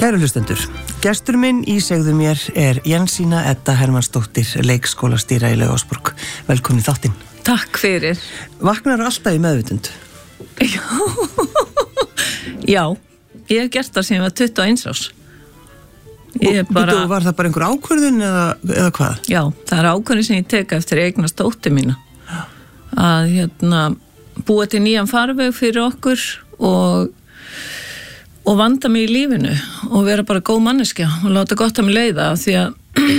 Kæru hlustendur, gestur minn í Segðu mér Jensína Edda Hermannsdóttir, leikskólastýra í Laufásborg. Velkomin í þáttinn. Takk fyrir. Vaknar alltaf í meðvitund? Já, ég hef gert það sem ég var 21 árs. Var það bara einhver ákvörðun eða hvað? Já, það ákvörðun sem ég teka eftir að eignast dóttur mína. Að búa til nýjan farveg fyrir okkur og vanda mig í lífinu og vera bara góð manneskja og láta gott að mig leiða því að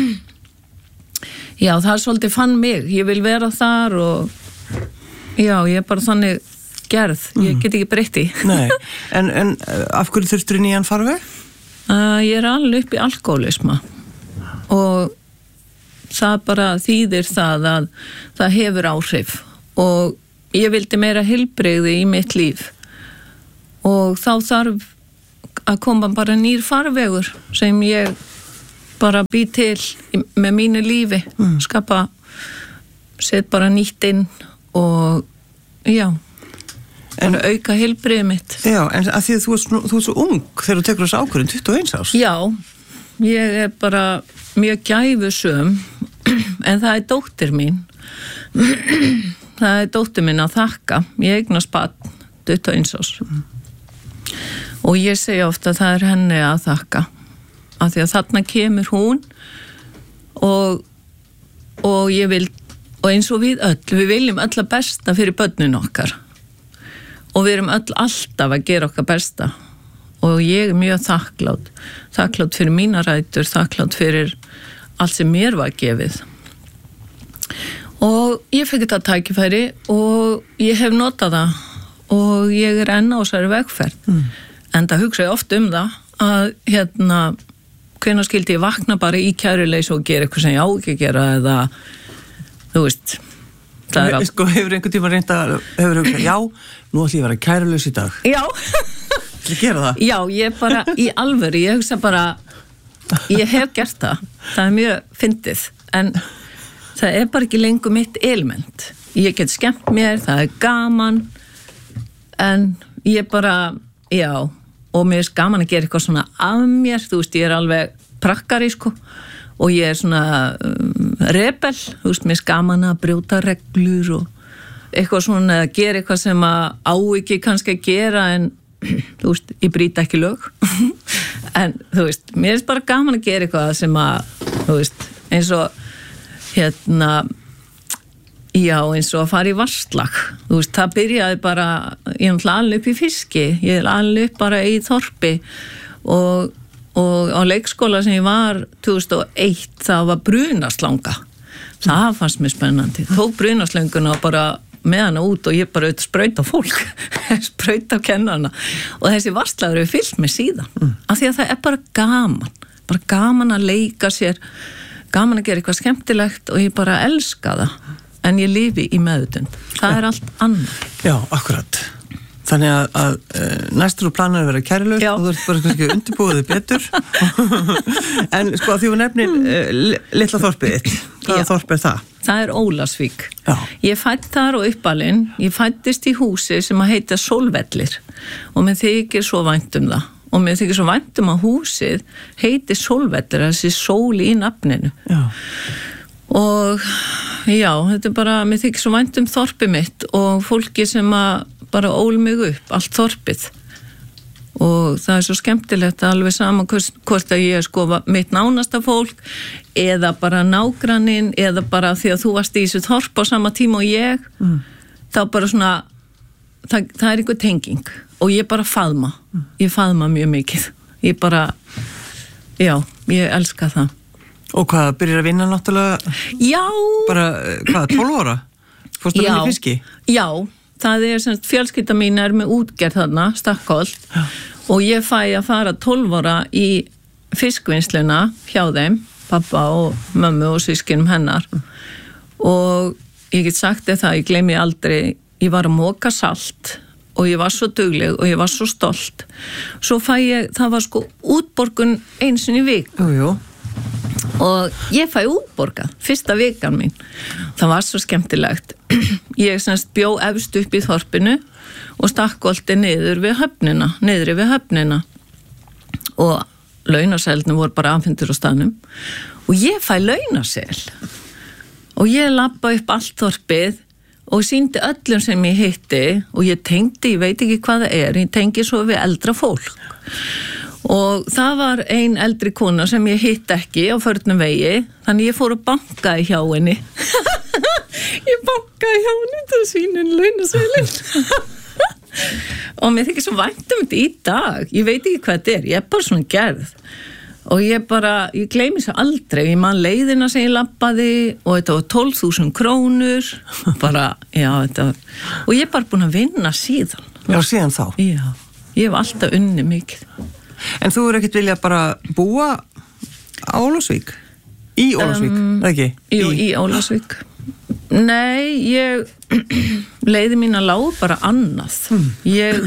já, það svolítið fann mig, ég vil vera þar og já, ég bara þannig gerð, ég get ekki breytti. Nei, en af hverju þurftur í nýjan farveg? Ég alveg upp í alkoholisma og það bara þýðir það að það hefur áhrif og ég vildi meira heilbrigði í mitt líf og þá þarf að koma bara nýr farvegur sem ég bara bý til með mínu lífi, skapa, set bara nýtt inn og já, en auka heilbrigði mitt. Já, en að því að þú ert svo ung þegar þú tekur þessu ákvörðun, 21 árs. Já, ég bara mjög gæfusöm, en það dóttir mín. Það dóttir mín að þakka. Ég eignast barn 21 árs. Og ég segi ofta að það henni að þakka af því að þarna kemur hún og ég vil og eins og við viljum öll að besta fyrir börnin okkar og við erum öll alltaf að gera okkar besta og ég mjög þakklátt fyrir mína rætur, þakklátt fyrir allt sem mér var gefið og ég fekk þetta tækifæri og ég hef notað það og ég enn á þessari vegferð en það hugsa ég oft það að hvenær skildi ég vakna bara í kæruleysi og gera eitthvað sem ég á ekki að gera eða þú veist það sko, hefur einhvern tíma reynda já, nú ætlum ég að vera kærulaus í dag já þú gera það? Já, ég bara í alvöru, ég hugsa bara ég hef gert það mjög fyndið en það bara ekki lengur mitt element ég get skemmt mér, það gaman en ég bara já og mér gaman að gera eitthvað svona af mér, þú veist, ég alveg prakkari, sko, og ég svona rebel, þú veist, mér gaman að brjóta reglur og eitthvað svona, að gera eitthvað sem að á ekki kannski að gera en, þú veist, ég brýta ekki lög, en, þú veist, mér bara gaman að gera eitthvað sem að, þú veist, eins og, já, eins og að fara í vatnslag. Þú veist, það byrjaði bara, ég náttúrulega alveg upp í fiski, ég alveg upp bara í þorpi og á leikskóla sem ég var 2001, það var brunaslanga. Það fannst mér spennandi. Tók brunaslönguna og bara með hana út og ég bara sprauta fólk, sprauta kennarana og þessi vatnslagur hefur fyllt mig síðan. Af því að það bara gaman að leika sér, gaman að gera eitthvað skemmtilegt og ég bara elska það. En ég lifi í meðutund. Það allt annað. Já, akkurat. Þannig að næstur og planar að vera kærulaus og þú ert bara kannski undirbúið betur. En sko að því við nefnir litla þorpið þitt. Hvaða þorp það? Það Ólafsvík. Já. Ég fætt þar og uppalinn. Ég fættist í húsi sem að heita Sólvellir og mér þykir svo vænt það. Og mér þykir svo vænt að húsið heiti Sólvellir, þessi sól í nafninu. Já. Og já, þetta bara, mér þykir svo vænt þorpið mitt og fólki sem að bara ól mig upp, allt þorpið. Og það svo skemmtilegt að alveg sama hvort að ég sko mitt nánasta fólk eða bara nágranninn eða bara því að þú varst í þessu þorp á sama tíma og ég, þá bara svona, það einhver tenging og ég bara faðma. Ég faðma mjög mikið. Ég bara, já, ég elska það. Og hvað, byrjar að vinna náttúrulega? Já. Bara, hvað, 12 ára? Fórstu að vinna í fiski? Já, það sem fjölskylda mín með útgerð þarna, Stakkholt, og ég fæ að fara 12 ára í fiskvinnsluna hjá þeim, pappa og mömmu og systkinum hennar. Og ég get sagt það, ég gleymi aldrei, ég var að moka salt og ég var svo dugleg og ég var svo stolt. Svo það var sko útborgun einu sinni í viku. Jú. Og ég fæ útborgað, fyrsta vikan mín. Það var svo skemmtilegt. Ég bjó efst upp í þorpinu og Stakkholti niðri við höfnina. Og launaseðlunum voru bara afhentir á staðnum og ég fæ launasel og ég labba upp allt þorpið og sýndi öllum sem ég hitti og ég tengdi, ég veit ekki hvað það ég tengi svo við eldra fólk og það var ein eldri kona sem ég hitt ekki á förnum vegi, þannig ég fór að bankaði hjá henni ég bankaði hjá henni til að sýna henni launaseðlinn og mér þykir svo vænt þetta í dag, ég veit ekki hvað þetta ég bara svona gerð og ég gleymi sér aldrei, ég man leiðina sem ég labbaði og þetta var 12.000 krónur bara, já, þetta var og ég bara búin að vinna síðan. Já, síðan þá? Já, ég hef alltaf unnið mikið. En þú ekkert vilja bara búa á Ólafsvík? Í Ólafsvík, ekki? Jú, í Ólafsvík. Nei, leiði mín að lág bara annað. Ég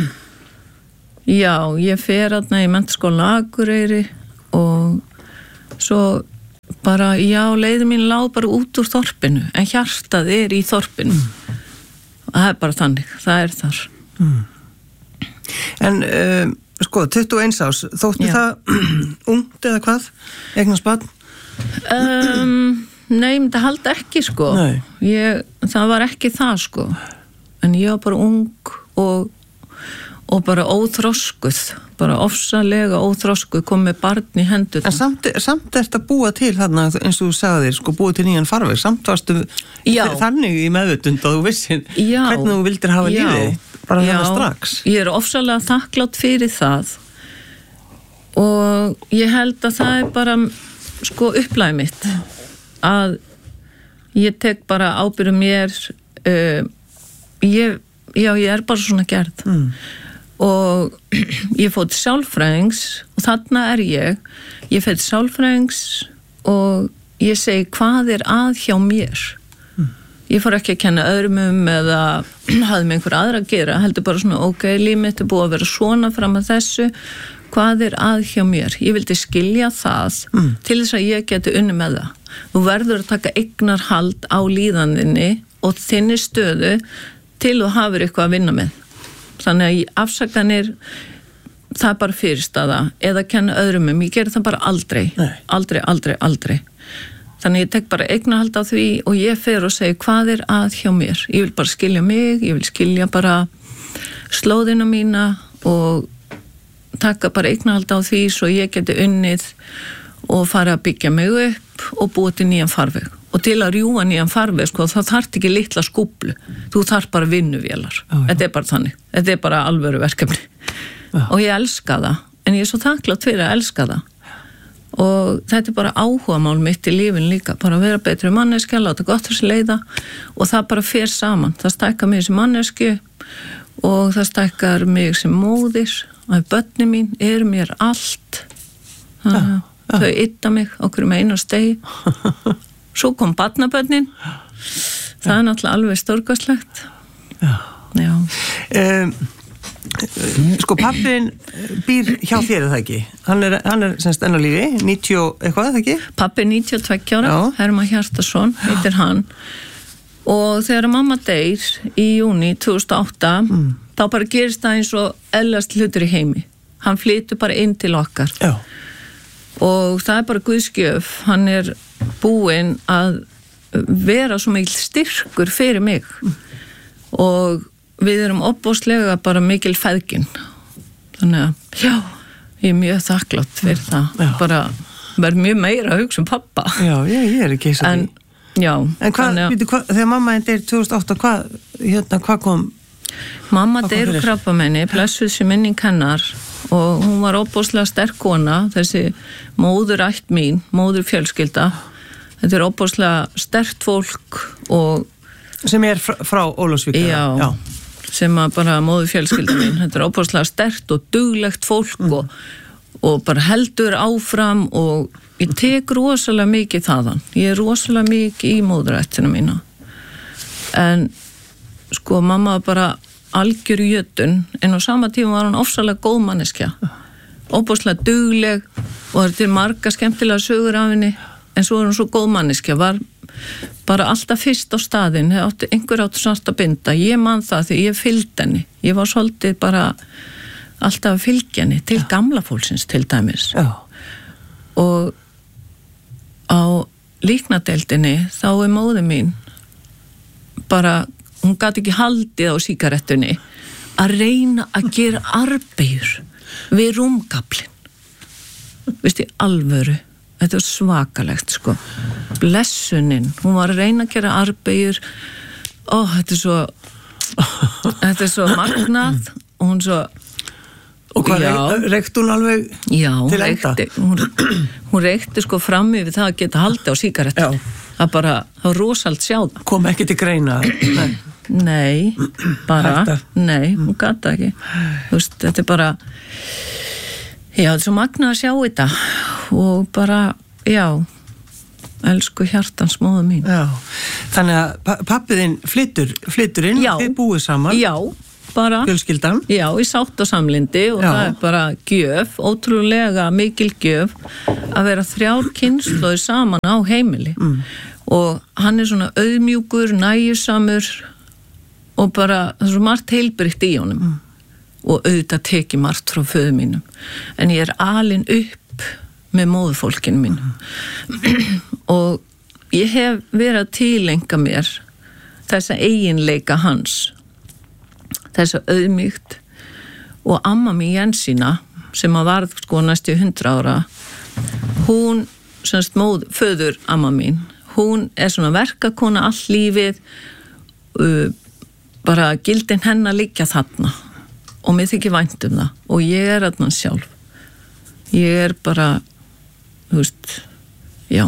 fer þarna í menntaskólann Akureyri og svo bara, leiði mín lág bara út úr þorpinu, en hjartað í þorpinu. Það bara þannig, það þar. En, 21 árs, þótti það ungt eða hvað? Eignast barn? Nei, það haldi ekki, sko. Nei. Það var ekki það, sko. En ég var bara ung og bara óþroskuð, bara ofsalega óþroskuð, kom með barn í hendur. En samt ert að búa til þarna, eins og þú sagðir, sko, búa til nýjan farveg, samt varstu þannig í meðvutund og þú vissir hvernig þú vildir hafa lífið, bara þetta strax. Ég ofsalega þakklátt fyrir það og ég held að það bara, sko, upplæði mitt að ég tek bara ábyrgð mér, ég bara svona gerð. Og ég fór til sálfræðings og þarna ég fer til sálfræðings og ég segi hvað að hjá mér. Ég fór ekki að kenna öðrum eða hafði með einhver aðra að gera, heldur bara svona, ok, líf mitt búið að vera svona fram að þessu, hvað að hjá mér? Ég vildi skilja það til þess að ég geti unnið með það. Þú verður að taka eignarhald á líðaninni og þinni stöðu til þú hafir eitthvað að vinna með. Þannig að afsakanir, það bara fyrirstaða eða kenna öðrum ég ger það bara aldrei. Aldrei. Þannig ég tek bara eignarhald á því og ég fer og segi hvað að hjá mér. Ég vil bara skilja mig, ég vil skilja bara slóðina mína og taka bara eignarhald á því svo ég geti unnið og fara að byggja mig upp og búa til nýjan farveg. Og til að rjúa nýjan farveg, sko, þá þarf ekki litla skúplu. Þú þarf bara vinnuvélar. Þetta bara þannig. Þetta bara alvöru verkefni. Og ég elska það. En ég svo þakklátt fyrir að elska það. Og þetta bara áhugamál mitt í lífin líka. Bara vera betri manneskja, láta gott þessi leiða. Og það bara fer saman. Það stækkar mig sem mannesku og það stækkar mig sem móðir. Og börnin mín mér allt. Þau ytta mig á hverjum einu stegi. Svo kom barnabörnin. Það náttúrulega alveg stórkostlegt. Já. Sko, pappin býr hjá þér, það ekki? Hann er semst enn á lífi, 90 eitthvað, það ekki? Pappi 92 ára, Hermann Hjartarson, heitir hann. Og þegar mamma deyr í júní 2008, þá bara gerist það eins og eðlast hlutur í heimi. Hann flytur bara inn til okkar. Já. Og það bara guðskjöf, hann búinn að vera svo mikil styrkur fyrir mig og við erum opbóðslega bara mikil feðgin. Þannig að ég mjög þakklátt fyrir það. Bara verð mjög meira að hugsa pappa. Já, ég ekki eins og því. En þegar mamma deyr 2008, hvað kom? Mamma deyr krabbamenni, blessuð sé minning hennar og hún var óbúslega sterk kona, þessi móðurætt mín, móðurfjölskylda. Þetta óbúslega sterkt fólk og sem frá Ólafsvík. Já, sem bara móðurfjölskylda mín. Þetta óbúslega sterkt og duglegt fólk og bara heldur áfram og ég tek rosalega mikið þaðan. Ég rosalega mikið í móðurættinu mína. En sko, mamma var bara algjör í jötun, en á sama tíma var hún ofsalega góð manneskja. Óbúslega dugleg og það til marga skemmtilega sögur af henni, en svo hún svo góð manneskja, var bara alltaf fyrst á staðinn, einhver áttu svart að binda. Ég man það því ég fylgdi henni. Ég var svolítið bara alltaf að fylgja henni til gamla fólksins til dæmis. og á líknadeildinni þá móðir mín bara, hún gat ekki haldið á sígarettunni að reyna að gera arbegjur við rúmgaflin, veist í alvöru. Þetta var svakalegt sko, blessunin, hún var að reyna að gera arbegjur. Þetta er svo magnað og hún svo. Og hvað reykti hún alveg til enda? Hún reykti sko fram yfir það að geta haldið á sígarettu. Það bara, það var rosalt sjáð. Kom ekki til greina? Nei, bara, nei, hún gata ekki. Þú veist, þetta er bara, já, þetta er svo magnað að sjá þetta og bara, já, elsku hjartans móður mín. Já, þannig að pappiðinn flyttur inn og þið búið saman. Já, bara. Fjölskyldan. Já, í sátt og samlyndi og það er bara gjöf, ótrúlega mikil gjöf að vera 3 kynslóðir saman á heimili. Og hann er svona auðmjúkur, nægjusamur og bara, það er svo margt heilbrigt í honum. Og auðvitað teki margt frá föður mínum. En ég er alin upp með móðurfólkinu mínum. Og ég hef verið að tilenga mér þessa eiginleika hans, þessa auðmýkt, og amma mín Jensína, sem að varð sko næstu 100 ára, hún, semst föður amma mín, hún er svona verkakona all lífið, bara gildin hennar liggja þarna og mér þykir vænt það og ég er þarna sjálf. Ég er bara, þú veist, já.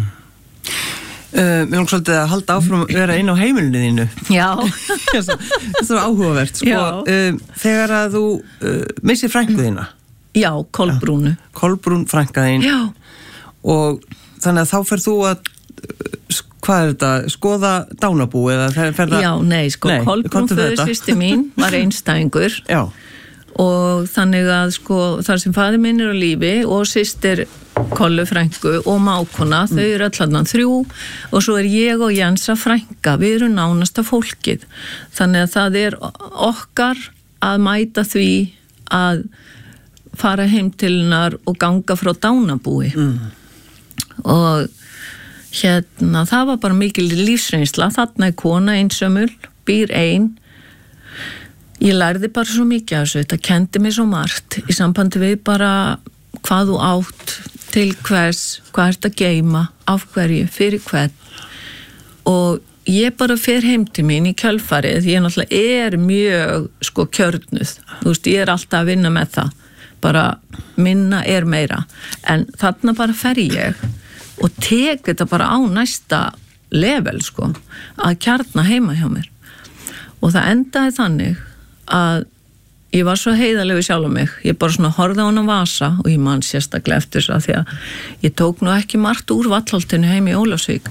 Mér langar svolítið að halda áfram að vera inn á heimilinu þínu. Já. Það er áhugavert, sko. Þegar að þú missir frænku þína. Já, Kolbrúnu. Kolbrún frænka þín. Já. Og þannig að þá ferð þú að, hvað er þetta, skoða dánabú eða ferða? Já, nei, sko, Kolbrún föðursystir mín var einstæðingur. Já. Og þannig að, sko, þar sem faðir minn er á lífi og systir Kollu frænku og mákona, þau eru allan 3 og svo er ég og Jensa frænka, við erum nánasta fólkið. Þannig að það er okkar að mæta því að fara heim til hennar og ganga frá dánabúi. Og hérna, það var bara mikil lífsreynsla, þarna er kona einsömmul, býr ein. Ég lærði bara svo mikið af þessu, þetta kendi mér svo margt í sambandi við bara hvað þú átt, til hvers, hvað ert að geyma, af hverju, fyrir hvern. Og ég bara fer heim til mín í kjölfarið, ég náttúrulega er mjög sko kjörnuð, þú veist, ég er alltaf að vinna með það, bara minna er meira, en þarna bara fer ég og tek þetta bara á næsta level sko, að kjarna heima hjá mér. Og það endaði þannig að ég var svo heiðarlega sjálf á mig, ég bara svona horfði á hana vasa og ég man sérstaklega eftir þess að því að ég tók nú ekki margt úr Vallholtinu heim í Ólafsvík,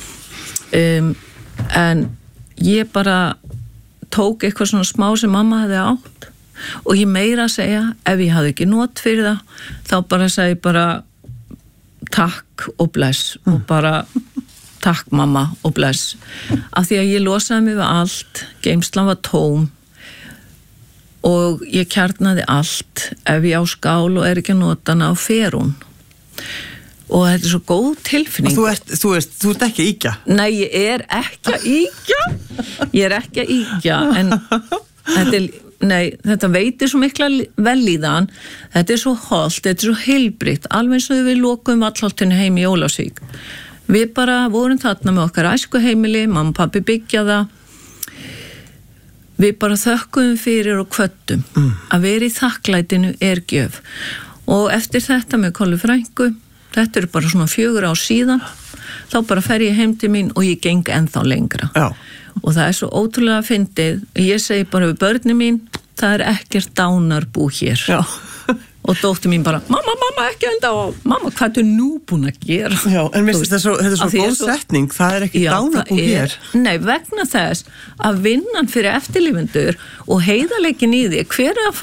en ég bara tók eitthvað svona smá sem mamma hefði átt og ég meira að segja, ef ég hafði ekki not fyrir það, þá bara segi bara takk og bless og bara takk mamma og bless, af því að ég losaði mig við allt, geymslan var tóm og ég kjarnaði allt, ef ég á skál og er ekki að nota hana á fer hún. Og þetta er svo góð tilfinning. Og þú ert ekki að ýkja? Nei, ég er ekki að ýkja. Ég er ekki að ýkja, en þetta veitir svo mikla vellíðan, þetta er svo hollt, þetta er svo heilbrigt, alveg eins og við lokum Vallholtinu heim í Ólafsvík. Við bara vorum þarna með okkar æskuheimili, mamma og pabbi byggja það. Við bara þökkum fyrir og kvöttum. Að vera í þakklætinu er gjöf. Og eftir þetta með Kollu frænku, þetta eru bara svona 4 ár síðan, þá bara fer ég heim til mín og ég geng ennþá lengra. Já. Og það er svo ótrúlega fyndið, ég segi bara við börni mín, það er ekkert dánarbú hér. Já. Og dóttir mín bara, mamma, ekki enda á, mamma, hvað er nú búin að gera? Já, en veist, þetta er svo góð setning, það er ekki dánarbú hér. Nei, vegna þess að vinnan fyrir eftirlífendur og heiðarleikin í því, hver er að fara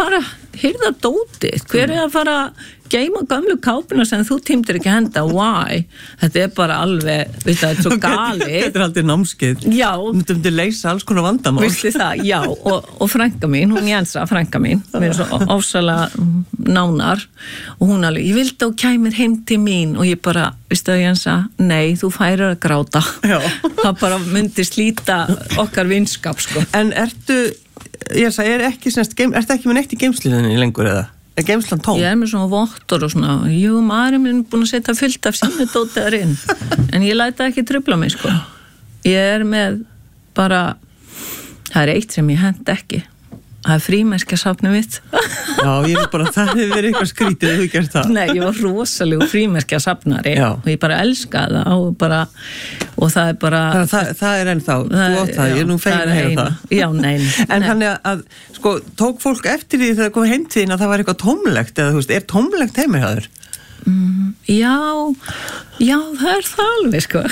hirða dótið, hver að fara að geima gamlu kápuna sem þú tímdir ekki henda, why? Þetta bara alveg, veit það, þetta svo galið. Þetta aldrei námskeið. Já. Myndum til leysa alls konar vandamál. Vistu það, já, og frænka mín, hún Jensa, frænka mín, mér er svo ofsalega nánar, og hún alveg, ég vildi að kæmir heim til mín, og ég bara, vistu það Jensa, nei, þú færir að gráta. Já. Það bara myndi slíta okkar vinskap, sko. En ertu ekki með neitt í geimslinni lengur eða? Er geimslan tóm? Ég er með svona vottor og svona, maðurinn minn búin að setja fullt af sínu dótiðar inn, en ég læta ekki trufla mig, sko. Ég er með bara, það er eitt sem ég hend ekki, það er frímerkjasafnið mitt. Já, ég er bara, það hefur verið eitthvað skrítið þú gert það. Nei, ég var rosalegu frímerkjasafnari og ég bara elskaði það og það er bara... Það er ennþá, þú átt það, ég er nú fegin að heyra það. Já, nei. En þannig að, sko, tók fólk eftir því þegar það kom heim til þín að það var eitthvað tómlegt, eða þú veist, er tómlegt heima hjá þér? Já, það er það alveg, sko.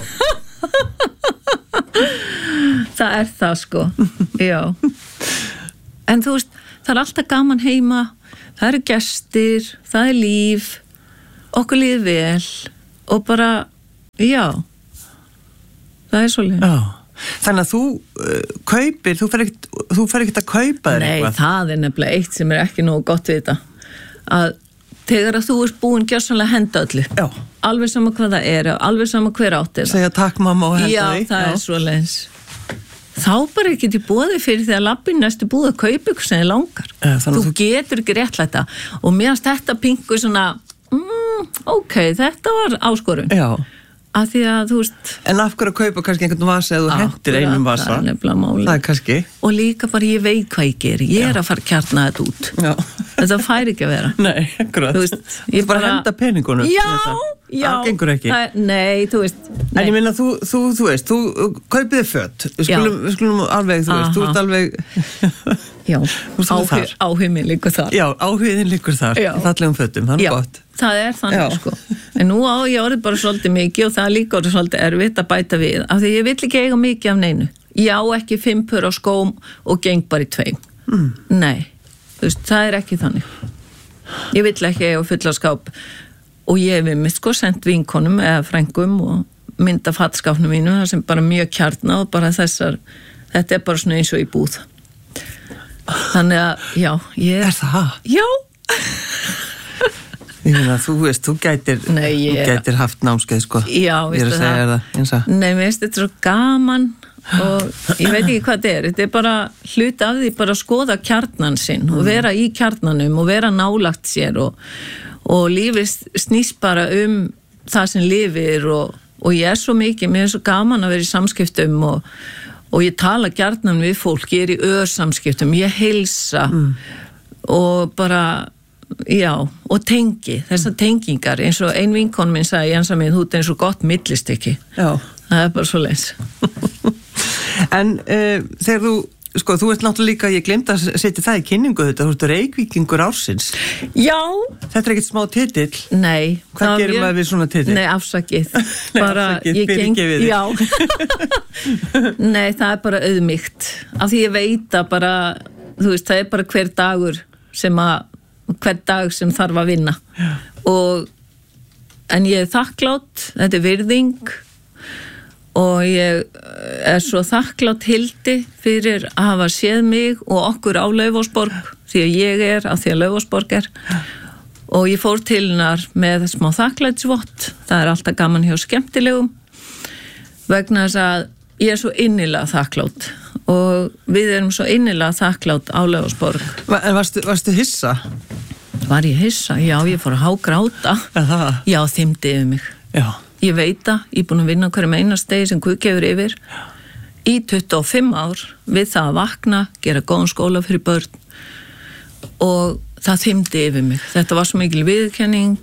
Það er það, sko, já. En þú veist, það er alltaf gaman heima, það eru gestir, það er líf, okkur líður vel og bara, já, það er svolítið. Já, þannig að þú kaupir, þú fer ekkert að kaupa þér eitthvað. Nei, það er nefnilega eitt sem er ekki nógu gott við þetta, að þegar að þú ert búin gjörsamlega að henda öllu, já. Alveg sama hvað það er, alveg sama hver átt er það. Segja takk mamma og henda því. Já, það er svoleiðis. Þá bara ekki til boði fyrir því að labbin næstu búið að kaupa ykkur sem þið langar. Þú getur ekki réttlæta og meðan þetta pingu svona ok, þetta var áskorun. Já. Af því að þú veist... En af hverju að kaupa kannski einhvern vasa eða þú hendir einum vasa? Það er nefnilega máli. Það er kannski. Og líka bara ég veit hvað ég ger. Ég er að fara að kjarna þetta út. Já. Þetta fær ekki að vera. Nei, akkurat. Þú veist, ég bara henda peningunum. Já. Það gengur ekki. Nei, þú veist. En ég minna, þú veist, þú kaupið þér föt. Við skulum alveg, þú veist, þú ert alveg... Já, áhugin liggur þar. Já, áhugin liggur þar. Fallegum fötum, það er gott. Það er þannig, sko. En nú á ég orðið bara svolítið mikið og það er líka orðið svolítið erfitt að bæta við. Af því ég vill ekki eiga mikið af neinu. Ég á ekki 5 pör á skóm og geng bara í 2. Nei, þú veist, það er ekki þannig. Ég vill ekki eiga fulla skáp og ég hef mitt sko sendt vinkonum eða frængum og mynda fattskapnum mínu, það sem bara mjög kjarna og bara þetta er bara svona eins og í búð. Þannig að, já, Er það? Já. Ég meina, þú veist, þú gætir haft námskeið, sko. Já, veistu það. Ég er að segja það, eins og. Nei, mér finnst þetta svo gaman og ég veit ekki hvað þetta er. Þetta er bara hluti af því bara að skoða kjarnan sinn og vera í kjarnanum og vera nálagt sér og lífið snýst bara það sem lifir og ég er svo mikið, mér er svo gaman að vera í samskiptum og ég tala gjarnan við fólk, ég er í örsamskiptum, ég heilsa og bara... Já, og tengi, þessar tengingar eins og ein vinkon minn sagði Jensa minn, þú ert eins og gott millistykki. Já. Það er bara svo leins. En þegar þú ert náttúrulega líka, ég glemt að setja það í kynningu þetta, þú ert Reykvíkingur ársins. Já. Þetta er ekkert smá titill. Nei. Hvað gerir maður við svona titill? Nei, afsakið. Bara, fyrirgefið þig. Já. Nei, það er bara auðmýkt. Af því ég veit að bara, þú veist, það er bara hver dag sem þarf að vinna en ég er þakklátt, þetta er virðing og ég er svo þakklátt Hildi fyrir að hafa séð mig og okkur á Laufásborg því að ég er, af því að Laufásborg er og ég fór til hennar með smá þakklætsvott, það er alltaf gaman hjá skemmtilegum vegna þess að ég er svo innilega þakklátt og við erum svo innilega þakklátt á Laufásborg. En varstu hissa? Var ég hissa? Já, ég fór að hágráta. Já, þymdi yfir mig. Já. Ég veit það, ég er búin að vinna hverjum einastegi sem Guð gefur yfir í 25 ár við það að vakna, gera góðan skóla fyrir börn og það þymdi yfir mig. Þetta var svo mikil viðurkenning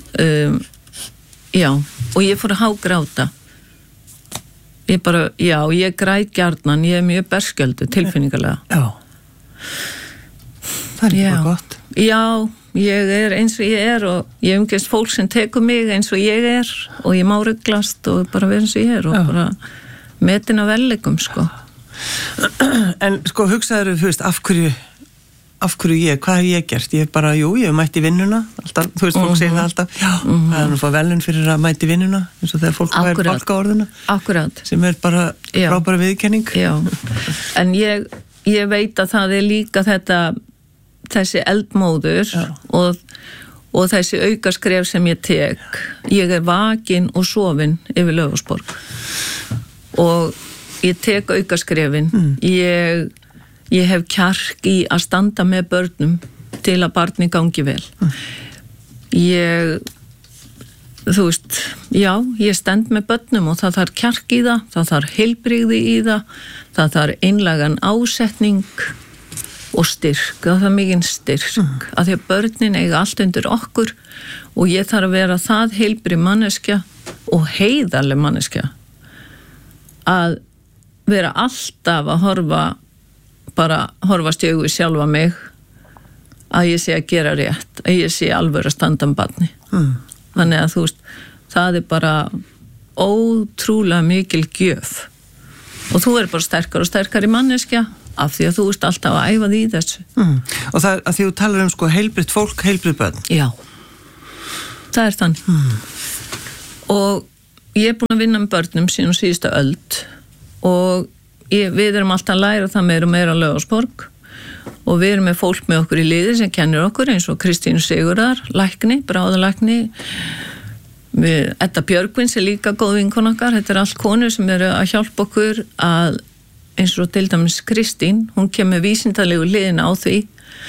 já, og ég fór að hágráta. Ég græt gjarnan, ég er mjög berskjöldu tilfinningarlega. Já. Það er bara gott. Já, ég er eins og ég er og ég umgengst fólk sem tekur mig eins og ég er og ég má ruglast og bara vera eins og ég er og bara metin á velleikum, sko. En sko, hugsaður, þú veist, af af hverju hvað hef ég gert? Ég bara, ég hef mætt í vinnuna alltaf, þú veist, fólk segir það alltaf það er nú að fá velun fyrir að mætt í vinnuna eins og þegar fólk væri fálkaorðuna sem bara frábæra viðurkenning. Já, en ég veit að það er líka þessi eldmóður og þessi aukaskref sem ég tek. Ég er vakin og sofin yfir Laufásborg og ég tek aukaskrefin. Ég hef kjark í að standa með börnum til að barni gangi vel. Þú veist, ég stend með börnum og það þarf kjark í það þarf heilbrigði í það þarf einlægan ásetning og styrk, það er mikinn styrk af því að börnin eiga allt undir okkur og ég þarf að vera það heilbrigð manneskja og heiðarleg manneskja að vera alltaf að horfast í augu sjálfa mig að ég sé að gera rétt, að ég sé alveg að standa barni. Þannig að þú veist, það er bara ótrúlega mikil gjöf og þú er bara sterkar og sterkar í manneskja af því að þú ert alltaf að æfa því í þessu. Og það er að því þú talar um heilbrigt fólk, heilbrigt börn. Já, það er þannig. Og ég er búin að vinna með börnum síðan síðustu öld og við erum alltaf að læra það meira og meira á Laufásborg og við erum með fólk með okkur í liði sem kennir okkur eins og Kristínu Sigurðar, lækni, bráðalækni, Edda Björgvins er líka góð vinkona okkar, þetta er allt konur sem eru að hjálpa okkur að eins og til dæmis Kristín, hún kemur vísindalegu liðina á því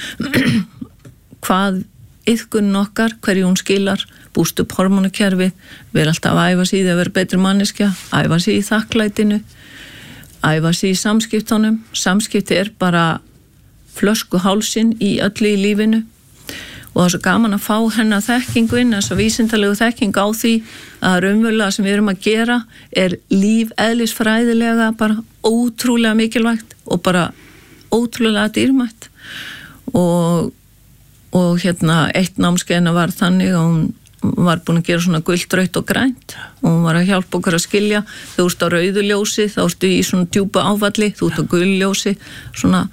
hvað iðkunin okkar, hverju hún skilar, búst upp hormónukerfi, við erum alltaf að æfa sig í því að vera betri manneskja, æfa sig í þakklætinu, æfa sig í samskiptunum. Samskipti er bara flöskuhálsin í öllu í lífinu og það er svo gaman að fá hennar þekkingu inn, þess að vísindalegu þekking á því að raunverulega sem við erum að gera er líf eðlisfræðilega bara ótrúlega mikilvægt og bara ótrúlega dýrmætt og eitt námskeiðina var þannig að hún var búin að gera svona gult, rautt og grænt og hún var að hjálpa okkur að skilja þú ert á rauðu ljósi, þá ertu í svona djúpa áfalli, þú ert á gulu ljósi svona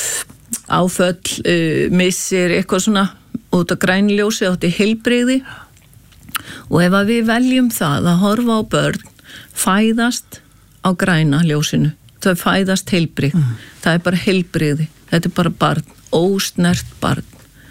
áföll, missir, eitthvað svona og út á grænu ljósi, þá ertu í heilbrigði og ef að við veljum það að horfa á börn fæðast á græna ljósinu, þau fæðast heilbrigð, það er bara heilbrigði, þetta er bara barn, ósnert barn.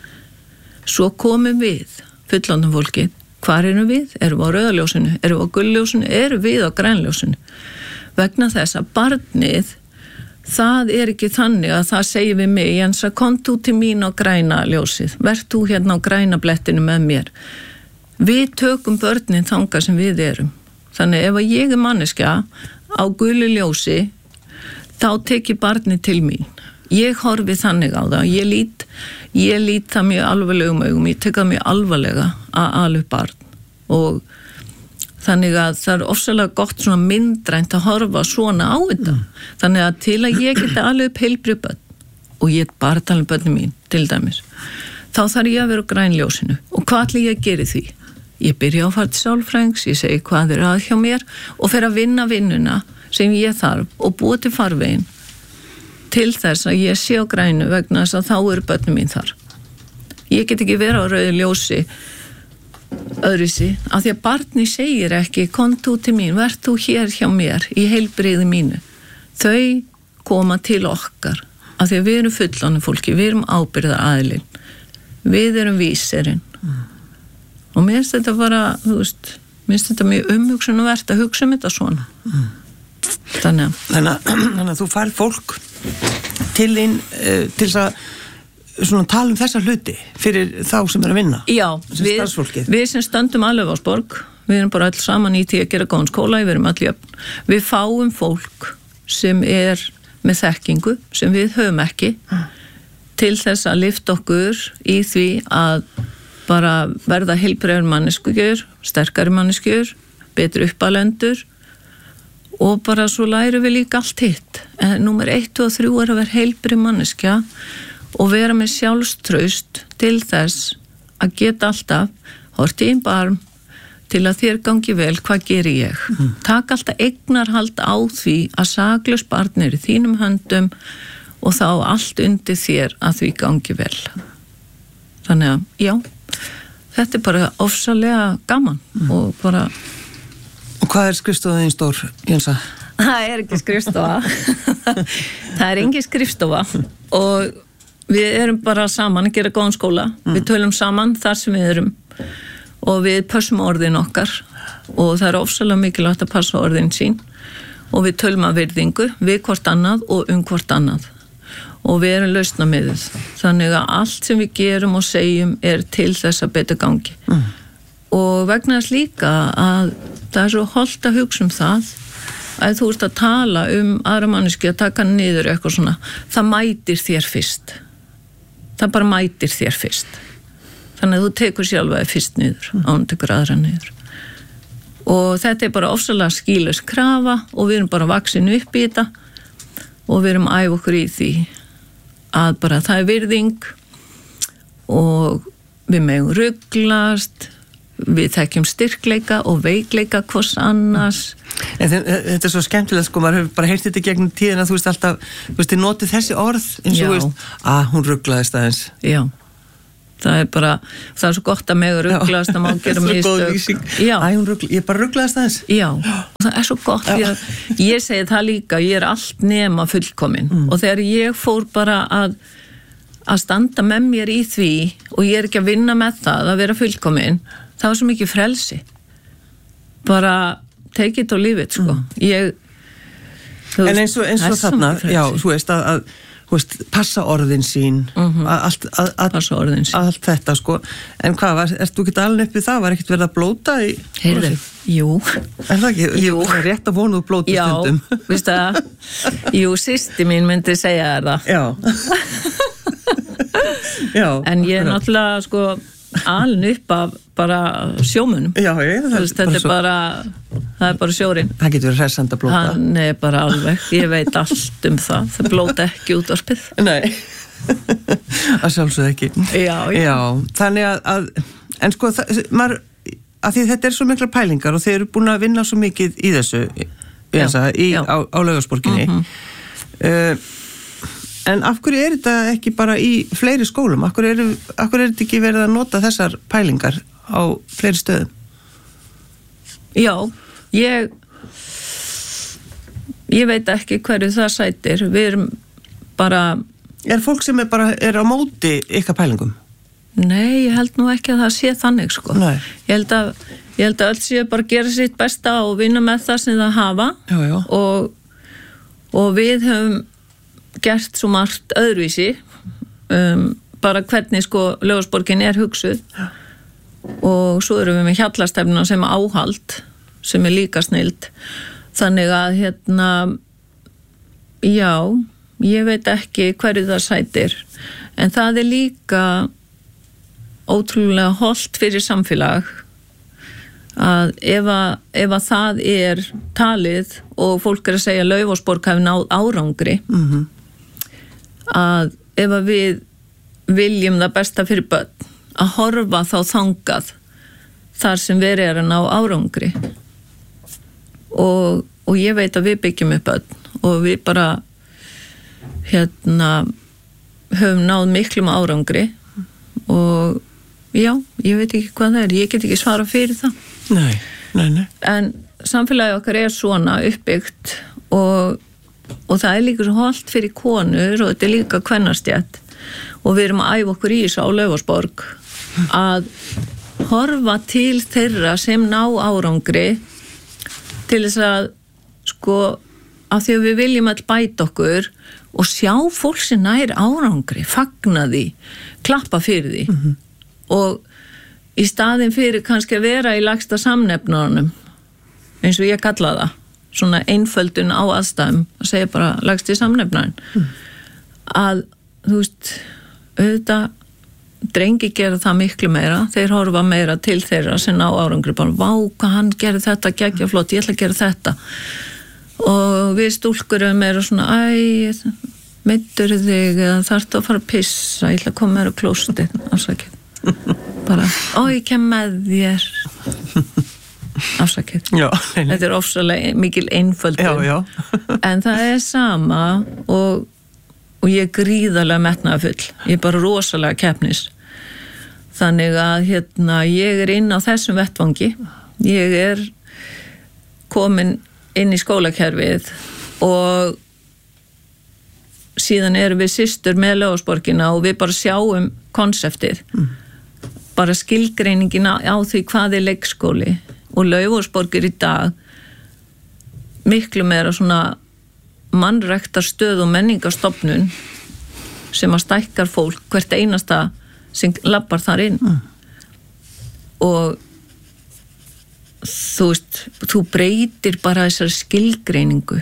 Svo komum við fullorðna fólkið, hvar erum við? Erum við á rauðaljósinu? Erum við á gulljósinu? Erum við á grænljósinu? Vegna þess að barnið, það er ekki þannig að það segir við mig, Jensa, kom þú til mín á græna ljósið, verð þú hérna á græna blettinu með mér. Við tökum börnin þangað sem við erum. Þannig ef að ég er manneskja á gullu ljósi, þá tekir barnið til mín. Ég horfi þannig á það, ég lít það mjög alvarlegum augum, ég tek það mjög alvarlega að alveg barn og þannig að það er ofsalega gott svona myndrænt að horfa svona á þetta. Þannig að til að ég geti alveg upp heilbrigð börn og ég bara tala um börnin mín til dæmis, þá þarf ég að vera á grænljósinu og hvað ætla ég að gera í því? Ég byrja á að fara til sálfræðings, ég segi hvað er að hjá mér og fer að vinna vinnuna sem ég þarf og búa til farvegin til þess að ég sé á grænu vegna þess að þá eru börnum mín þar. Ég get ekki vera á rauðu ljósi öðruvísi, af því að barni segir ekki, kom þú til mín, verð þú hér hjá mér í heilbrigði mínu. Þau koma til okkar, af því að við erum fullorðna fólki, við erum ábyrgðaraðilinn, við erum vísirinn. Og mér finnst þetta bara, þú veist, mér finnst þetta mjög umhugsunarvert að hugsa þetta svona. Þannig að þú fær fólk til þín til þess að svona tala um þessa hluti fyrir þá sem er að vinna. Já, við sem stöndum alveg á Laufásborg, við erum bara öll saman í því að gera góðan skóla, við erum öll jöfn. Við fáum fólk sem er með þekkingu sem við höfum ekki til þess að lyfta okkur í því að bara verða heilbrigðar manneskjur, sterkari manneskjur, betri uppalendur og bara svo lærum við líka allt hitt. Númer 1 og 3 er að vera heilbrigð manneskja og vera með sjálfstraust til þess að geta alltaf horft í einn barm til að þér gangi vel, hvað geri ég? Takk alltaf eignarhald á því að saklaus barn er í þínum höndum og þá allt undir þér að því gangi vel. Þannig að, já, þetta bara ofsalega gaman og bara... Og hvað skrifstofan þín stór, Jensa? Það ekki skrifstofa. Það engin skrifstofa og við erum bara saman að gera góðan skóla. Við tölum saman þar sem við erum og við pössum orðin okkar og það ofsalega mikilvægt að passa orðin sín og við tölum að virðingu við hvort annað og hvort annað og við erum lausnamiðuð. Þannig að allt sem við gerum og segjum til þess að betur gangi. Og vegna þess líka að það svo holdt að hugsa það að þú ert að tala aðra manneski að taka niður eitthvað svona, það mætir þér fyrst. Það bara mætir þér fyrst. Þannig að þú tekur sjálfa fyrst niður, án tekur aðra niður. Og þetta bara ofsalega skýlaus krafa og við erum bara vaksin upp í þetta og við erum að æfa okkur í því að bara það virðing og við megum ruglast, við þekkjum styrkleika og veikleika hvers annars. Þetta svo skemmtilega, sko, maður hefur bara heyrt þetta gegnum tíðina, þú veist alltaf, þú veist, þið notið þessi orð eins og þú veist, hún ruglaðist aðeins. Já, það er svo gott að mega ruglaðast að má gera mistök. Það er svo góð lýsing. Ég bara ruglaðist aðeins. Já, það er svo gott, ég segi það líka, ég allt nema fullkomin og þegar ég fór bara að standa með mér í því og ég ekki að vinna með það að vera fullkomin, það var svo mikið frelsi. Bara take it or leave it, sko. En eins og þarna, já, þú veist að passa orðin sín, passa orðin sín. Allt þetta, sko. En hvað, ert þú ekki alveg upp við það? Var ekkert verið að blóta í... Heyrðu, jú. Er það ekki? Jú. Það er rétt að vona þú blóta stundum. Já, veist það? Jú, systir mín myndi segja þér það. Já. En ég náttúrulega, sko, alveg upp af bara sjómunum. Já, þetta bara það er bara sjórinn. Það getur verið hressandi að blóta. Hann er bara alveg, ég veit allt það. Það blóta ekki út á spið. Nei, að sjálfsögðu ekki. Já, þannig að en sko, maður, að því þetta svo mikla pælingar og þeir eru búin að vinna svo mikið í þessu, á Laugarborginni. En af hverju þetta ekki bara í fleiri skólum? Af hverju þetta ekki verið að nota þessar pælingar á fleiri stöðum? Já, ég veit ekki hverju það sætir. Við erum bara... Er fólk sem er á móti ykkar pælingum? Nei, ég held nú ekki að það sé þannig, sko. Nei. Ég held að öll séu bara gera sitt besta og vinna með það sem það hafa. Já. Og við höfum gert svo margt öðruvísi bara hvernig, sko, Laugarborgin hugsuð og svo erum við með hjallastefnuna sem áhald sem líka snild þannig að já, ég veit ekki hverju það sætir en það líka ótrúlega hollt fyrir samfélag að ef að það talið og fólk að segja að Laugarborg hafi náð árangri að ef að við viljum það besta fyrir börn að horfa þá þangað þar sem verið að ná árangri og ég veit að við byggjum upp börn og við bara höfum náð miklum árangri og já, ég veit ekki hvað það ég get ekki svara fyrir það. Nei. En samfélagi okkar svona uppbyggt og það líka svo hollt fyrir konur og þetta líka kvennastjætt og við erum að æfa okkur í þessu á Laugarborg að horfa til þeirra sem ná árangri til þess að sko að því að við viljum all bæta okkur og sjá fólk sem nær árangri, fagna því, klappa fyrir því og í staðin fyrir kannski að vera í lægsta samnefnarnum eins og ég kalla það svona einföldun á aðstæðum að segja bara lægsti samnefnarinn að þú veist auðvitað drengi gera það miklu meira þeir horfa meira til þeirra sem ná árangri bara vá hvað hann gerir þetta geggja flott, ég ætla að gera þetta og við stúlkur erum meira svona meiddur þig eða þarftu að fara að pissa ég ætla að koma meira á klóstið afsakið bara, ég kem með þér afsakið þetta ofsalega mikil einföldun já. en það sama og og ég er gríðarlega metnaðarfull, ég er bara rosalega keppnis, þannig að ég er inn á þessum vettvangi, ég er komin inn í skólakerfið og síðan erum við systur með Laufásborgina og við bara sjáum konseptið, bara skilgreiningina á því hvað er leikskóli og Laufásborg í dag miklu meira svona mannræktarstöð og menningarstofnun sem að stækkar fólk hvert einasta sem labbar þar inn og þú veist, þú breytir bara þessari skilgreiningu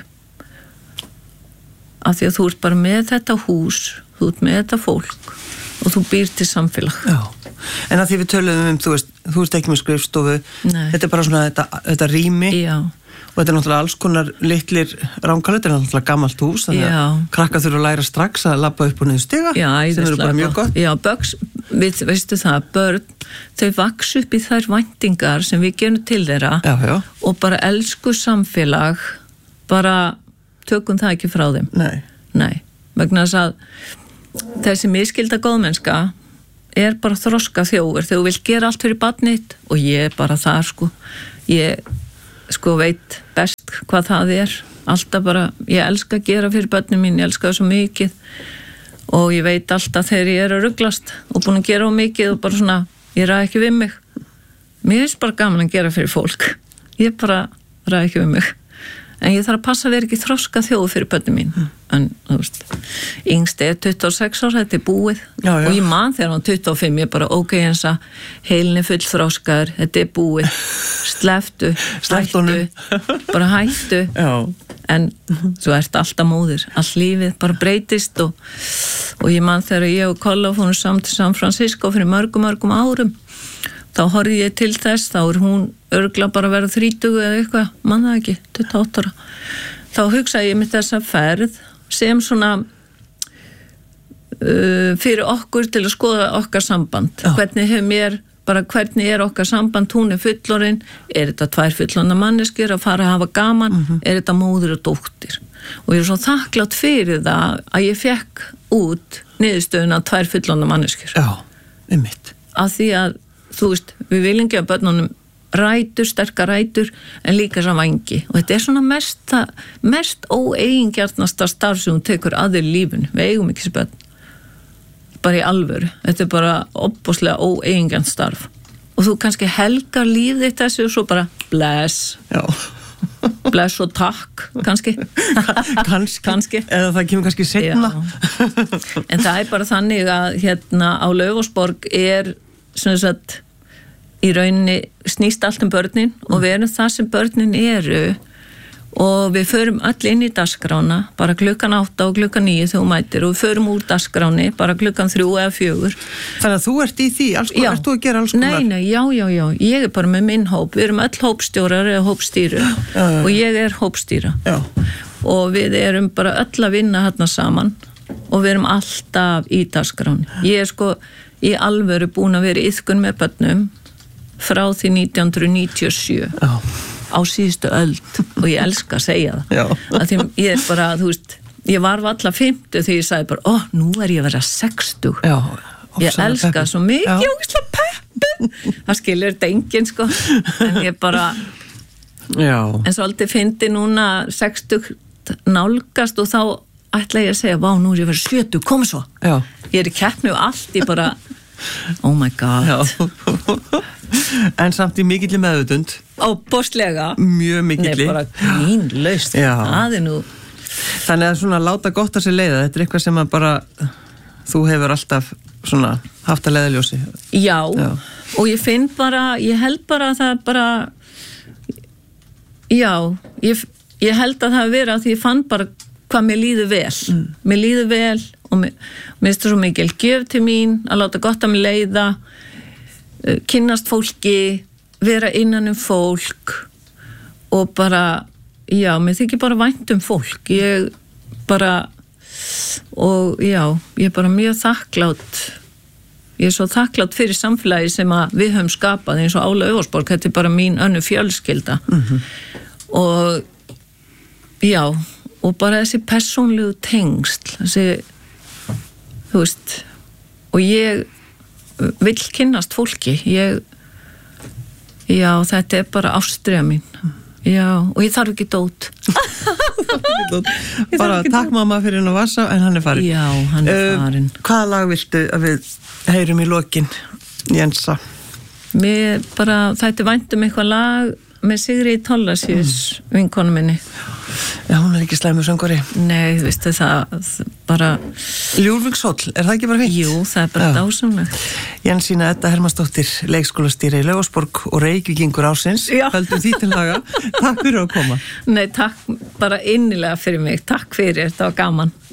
af því að þú ert bara með þetta hús, þú ert með þetta fólk og þú býr til samfélag. Já, en að því við töluðum þú ert ekki með skrifstofu, þetta er bara svona þetta rými. Já. Og þetta er náttúrulega alls konar litlir rangalut, þetta er náttúrulega gammalt hús, þannig að krakkar þurfa að læra strax að labba upp og niður stiga, sem eru bara mjög gott. Já, veistu það, börn, þau vaks upp í þær væntingar sem við gerum til þeirra og bara elsku samfélag, bara tökum það ekki frá þeim. Nei, vegna þess að þessi miskilda góðmennska er bara þroska þjófur, þegar þú vilt gera allt fyrir barnið og ég er bara þar ég veit best hvað það er alltaf bara, ég elska að gera fyrir börnin mín, ég elska það svo mikið og ég veit alltaf þegar ég er að ruglast og búin að gera á mikið og bara svona, ég ræði ekki við mig mér finnst bara gaman að gera fyrir fólk ég bara ræði ekki við mig en ég þarf að passa að vera ekki þroska þjóð fyrir börnin mín en þú veist, yngst er 26 ára, þetta er búið og ég man þegar hann 25, ég bara ok, eins að heilin er full þroskaður, þetta er búið sleftu, bara hættu en þú ert alltaf móðir, allt lífið bara breytist og ég man þegar ég og Kolla fórum saman til San Francisco fyrir mörgum árum þá horfði ég til þess, þá hún örugglega bara verið 30 eða eitthvað, man það ekki, 28 ára. Þá hugsaði ég með þessa ferð sem svona fyrir okkur til að skoða okkar samband. Hvernig er okkar samband, hún er fullorinn, er þetta 2 fullorðna manneskjur að fara að hafa gaman, er þetta móðir og dóttir. Og ég er svo þakklátt fyrir það að ég fekk út niðurstöðuna 2 fullorðna manneskjur. Já, einmitt. Af því að þú veist, við viljum gefa börnunum sterkar rætur en líka sem vangi og þetta er svona mest óeigingjarnasta starf sem hún tekur aðeir lífinu, við eigum ekki þessi börn bara í alvöru, þetta er bara opbóðslega óeigingjarn starf og þú kannski helgar líf þitt þessu og svo bara bless bless og takk kannski eða það kemur kannski seinna en það er bara þannig að á Laufásborg er sem sagt í rauninni snýst allt börnin og við erum það sem börnin eru og við förum öll inn í dagskrána bara klukkan 8 og klukkan 9 þegar þú mætir og við förum úr dagskráni bara klukkan 3 eða 4 Þannig að þú ert í því, alls konar, ert þú að gera alls konar? Nei, já, ég er bara með minn hóp við erum öll hópstjórar eða hópstýru og ég er hópstýra og við erum bara öll að vinna hérna saman og við erum alltaf í dagskráni ég er í alvöru búin að vera iðkun með börnum frá því 1997 á síðustu öld og ég elska að segja það að því ég er bara, þú veist ég var valla 50 þegar ég sagði bara nú er ég að vera 60 ég elska svo mikið ógeðslega peppin það skilur þetta enginn en ég bara en svolítið fyndi núna 60 nálgast og þá ætla ég að segja, vá, nú er ég að vera 70, kom svo ég er í keppni og allt, ég bara oh my god en samt í mikilli meðutund óbóstlega mjög mikilli bara grínlaust það er nú þannig að svona láta gott að sér leiða þetta er eitthvað sem að bara þú hefur alltaf svona haft að leiðaljósi já, og ég finn bara ég held bara að það bara já, ég held að það hafi verið að því ég fann bara hvað mér líður vel mér líður vel og mér finnst það svo mikil gjöf til mín að láta gott að mér leiða kynnast fólki vera innan fólk og bara já, mér þykir bara vænt fólk ég bara og já, ég er bara mjög þakklátt ég er svo þakklátt fyrir samfélagi sem að við höfum skapað eins og á Laufásborg, þetta er bara mín önnur fjölskylda og já og bara þessi persónlegu tengsl þessi þú veist, og ég vill kynnast fólki, já, þetta bara ástriða mín, já, og ég þarf ekki dót. Bara takk mamma fyrir henn að vassa, en hann farin. Já, hann farin. Hvaða lag viltu að við heyrum í lokin, Jensa? Mér bara, þetta væntum eitthvað lag með Sigríði Thorlacius, vinkonu minni. Já, hún ekki slæmur söngvari. Nei, veistu það bara... Ljúfvíkshóll, það ekki bara fint? Jú, það bara dásamlegt. Jensína Edda Hermannsdóttir, leikskólastýra í Laufásborg og Reykvíkingur ársins. Höldum því til laga. Takk fyrir að koma. Nei, takk bara innilega fyrir mig. Takk fyrir, þetta var gaman.